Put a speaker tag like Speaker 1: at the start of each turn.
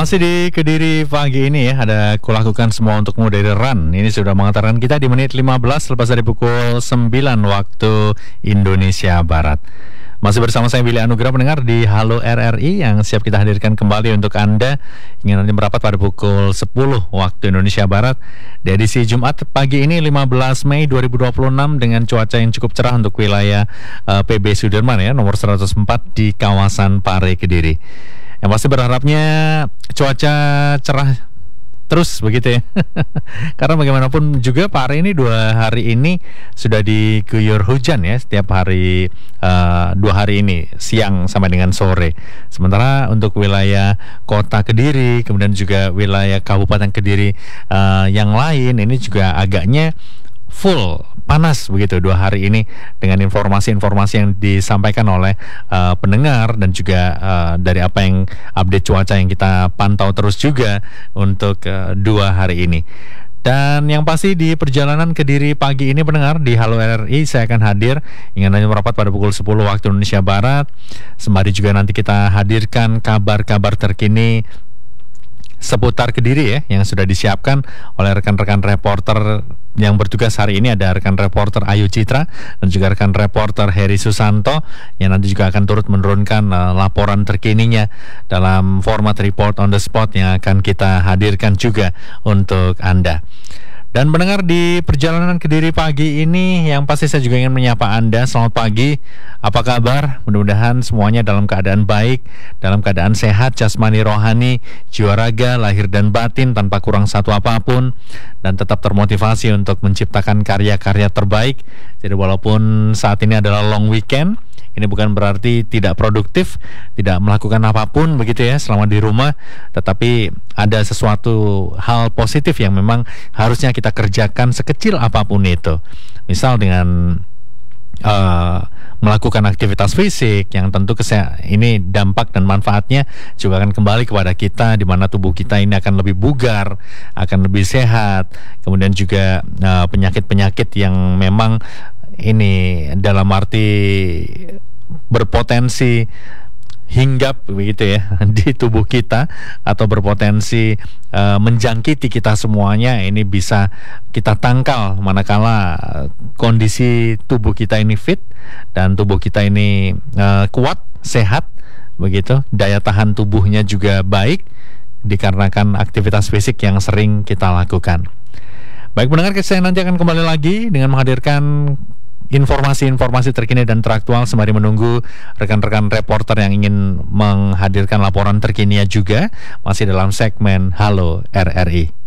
Speaker 1: Masih di Kediri pagi ini ya, ada kulakukan semua untukmu dari Run. Ini sudah mengantarkan kita di menit 15 lepas dari pukul 9 waktu Indonesia Barat. Masih bersama saya Willy Anugrah pendengar di Halo RRI yang siap kita hadirkan kembali untuk Anda yang nanti merapat pada pukul 10 waktu Indonesia Barat di edisi Jumat pagi ini 15 Mei 2026 dengan cuaca yang cukup cerah untuk wilayah PB Sudirman ya, nomor 104 di kawasan Pare Kediri. Yang pasti berharapnya cuaca cerah terus begitu ya. Karena bagaimanapun juga Pare ini 2 hari ini sudah diguyur hujan ya setiap hari 2 hari ini siang sampai dengan sore. Sementara untuk wilayah kota Kediri kemudian juga wilayah Kabupaten Kediri yang lain ini juga agaknya full panas begitu 2 hari ini dengan informasi-informasi yang disampaikan oleh pendengar dan juga dari apa yang update cuaca yang kita pantau terus juga untuk 2 hari ini. Dan yang pasti di perjalanan Kediri pagi ini pendengar di Halo RRI saya akan hadir hingga nanti merapat pada pukul 10 waktu Indonesia Barat. Sembari juga nanti kita hadirkan kabar-kabar terkini seputar Kediri ya yang sudah disiapkan oleh rekan-rekan reporter yang bertugas hari ini. Ada rekan reporter Ayu Citra dan juga rekan reporter Heri Susanto yang nanti juga akan turut menurunkan laporan terkininya dalam format report on the spot yang akan kita hadirkan juga untuk Anda. Dan mendengar di perjalanan Kediri pagi ini yang pasti saya juga ingin menyapa Anda. Selamat pagi, apa kabar? Mudah-mudahan semuanya dalam keadaan baik, dalam keadaan sehat, jasmani rohani, jiwa raga, lahir dan batin tanpa kurang satu apapun, dan tetap termotivasi untuk menciptakan karya-karya terbaik. Jadi walaupun saat ini adalah long weekend, ini bukan berarti tidak produktif, tidak melakukan apapun begitu ya selama di rumah, tetapi ada sesuatu hal positif yang memang harusnya kita kerjakan sekecil apapun itu. Misal dengan melakukan aktivitas fisik yang tentu ini dampak dan manfaatnya juga akan kembali kepada kita, di mana tubuh kita ini akan lebih bugar, akan lebih sehat. Kemudian juga penyakit-penyakit yang memang ini dalam arti berpotensi hinggap begitu ya di tubuh kita atau berpotensi menjangkiti kita semuanya, ini bisa kita tangkal manakala kondisi tubuh kita ini fit dan tubuh kita ini kuat, sehat begitu, daya tahan tubuhnya juga baik dikarenakan aktivitas fisik yang sering kita lakukan. Baik pendengar, saya nanti akan kembali lagi dengan menghadirkan informasi-informasi terkini dan teraktual sembari menunggu rekan-rekan reporter yang ingin menghadirkan laporan terkininya juga masih dalam segmen Halo RRI.